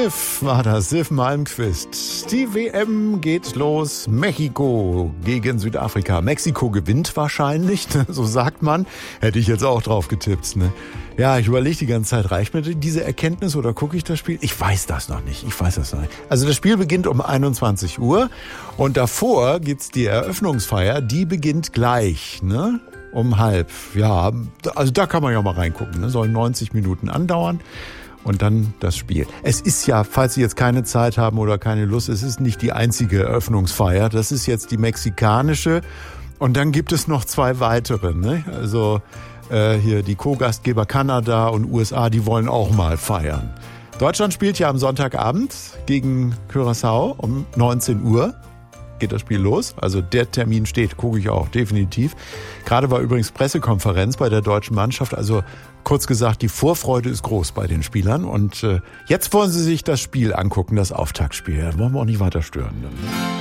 Sif war das, Sif Malmquist. Die WM geht los. Mexiko gegen Südafrika. Mexiko gewinnt wahrscheinlich, so sagt man. Hätte ich jetzt auch drauf getippt, ne? Ja, ich überlege die ganze Zeit, reicht mir diese Erkenntnis oder gucke ich das Spiel? Ich weiß das noch nicht. Also das Spiel beginnt um 21 Uhr und davor gibt's die Eröffnungsfeier, die beginnt gleich, ne? Um 12:30. Ja, also da kann man ja mal reingucken, ne? Soll 90 Minuten andauern. Und dann das Spiel. Es ist ja, falls Sie jetzt keine Zeit haben oder keine Lust, es ist nicht die einzige Eröffnungsfeier. Das ist jetzt die mexikanische. Und dann gibt es noch 2 weitere, ne? Also hier die Co-Gastgeber Kanada und USA, die wollen auch mal feiern. Deutschland spielt ja am Sonntagabend gegen Curaçao um 19 Uhr. Geht das Spiel los. Also der Termin steht, gucke ich auch, definitiv. Gerade war übrigens Pressekonferenz bei der deutschen Mannschaft. Also kurz gesagt, die Vorfreude ist groß bei den Spielern. Und jetzt wollen sie sich das Spiel angucken, das Auftaktspiel. Da wollen wir auch nicht weiter stören.